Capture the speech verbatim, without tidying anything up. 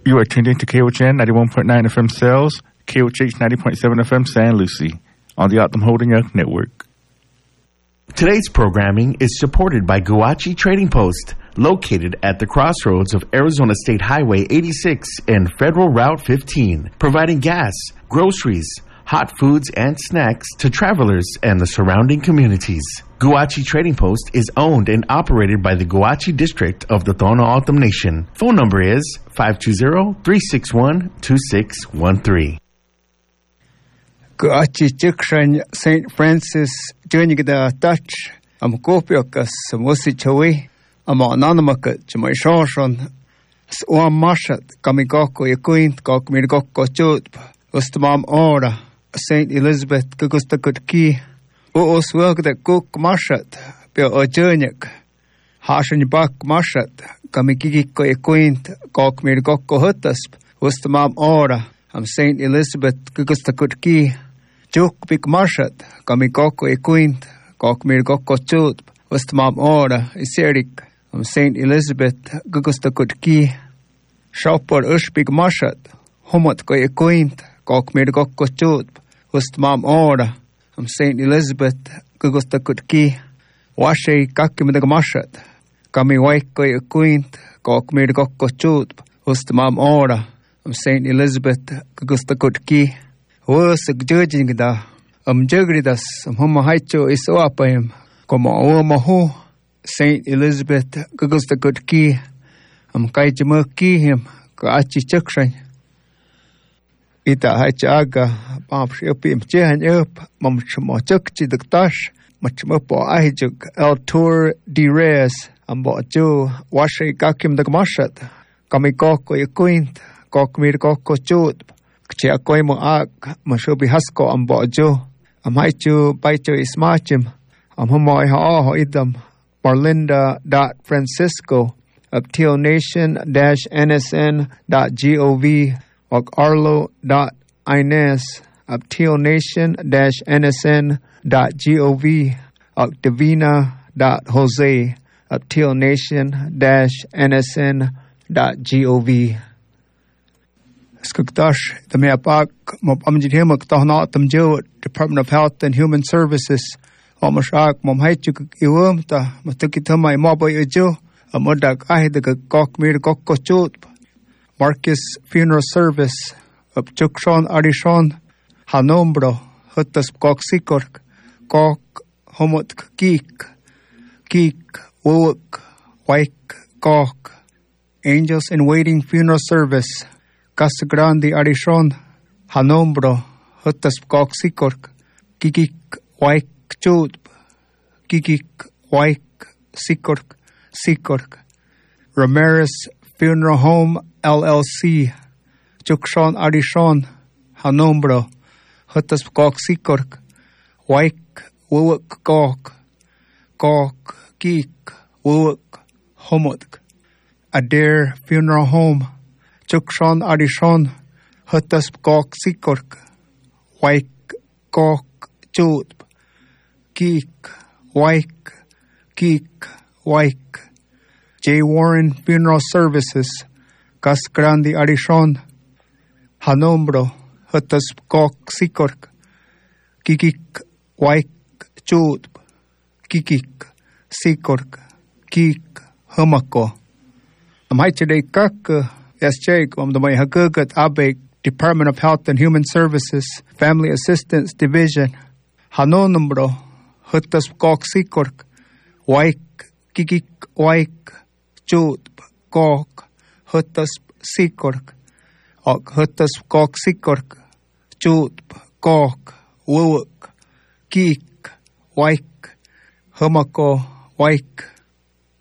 You are tuned into K O H N ninety-one point nine F M Sales, K O H H ninety point seven F M San Lucie, on the Optum Holding Up Network. Today's programming is supported by Guachi Trading Post, located at the crossroads of Arizona State Highway eighty-six and Federal Route fifteen, providing gas, groceries, hot foods, and snacks to travelers and the surrounding communities. Guachi Trading Post is owned and operated by the Guachi District of the Tohono O'odham Nation. Phone number is five two zero, three six one, two six one three. Guachi Chikran Saint Francis Junior Touch, am Kopiokas, Musi Chawi, am Anonamaka, Chamaishon, Swam Mashat, Kamigoko, Yakuint, Kokmirgoko Chut, Ustamam Ora, Saint Elizabeth, Kugusta Kutki, Uos Wilk the Cook Mashat, Pio Ojernik, Hashan Bak Mashat, Kamikiko Yakuint, Kokmirgoko Hutasp, Ustamam Ora, am Saint Elizabeth, Kugusta Kutki, Juk Big Mashat, Kamikoko Equint, Kokmirgoko Chut, Ustamam Ora, Iserik, am Saint Elizabeth, Gugusta Kutki, Shopper Ush Big Mashat, Humot Ko Equint, Kokmirgoko Chut, Ustamam Ora, am Saint Elizabeth, Gugusta Kutki, Washe Kakim the Mashat, Kami Waiko Equint, Kokmirgoko Chut, Ustamam Ora, am Saint Elizabeth, Gugusta Kutki, was judging da um jugridas um homahaicho is oapim como omahu Saint Elizabeth Gugusta Kutki um kaijamaki him kaachi chakran ita haichaga pam shipim jehan up mam chmo chakchi diktash machmo po ahijuk el tour di res am bo jo washi kakim dagmashat kamikoko yakuint kokmir kokko chut Chia koi mo ak mashubi hasko am bojo am haichu baichu ismachim am humoy ha ho idam Marlinda dot Francisco of teal nation dash N S N dot gov or Arlo dot Inez of teal nation dash N S N dot gov or Divina dot Jose of teal nation dash N S N dot gov. Skuktash, the Meapak, Mob Amjihimuk, Tohono O'odham Jew, Department of Health and Human Services, Omashak, Momhaichuk, Iwumta, Matukitama, Moboy Ejo, a Mudak Ahidaka, Gokmir Gokochut, Marcus Funeral Service, of Chukshon Arishon, Hanombro, Hutas Goksikor, Gok, Homot Geek, Geek, Wuk, Waik, Gok, Angels in Waiting Funeral Service, Casa Grande Arishon, Hanombro, Hutas Goksikor, Gigik, Waik, Chut, Gigik, Waik, Sikor, Sikor, Ramirez Funeral Home L L C, Chukshon Arishon, Hanombro, Hutas Goksikor, Waik, Wuk, Gok, Gok, Geek, Wuk, Homot, Adair Funeral Home, Chukshon Arishon, Hutas Gok Sikork, Waik Gok Chut, Geek, Waik, Geek, Waik, J. Warren Funeral Services, Cas Grande Arishon, Hanombro, Hutas Gok Sikork, Gigik, Waik Chut, Gigik, Sikork, Geek, Humako. Amaichade Kak. Yes, Jake, um, the way Hagugat Abek, Department of Health and Human Services, Family Assistance Division, Hanonumbro, Hutas Gok Sikork, Waik, Gigik, Waik, Chut, Gok, Hutas Sikork, Ok, Hutas Gok Sikork, Chut, Gok, Wuk, Geek, Waik, Humako, Waik,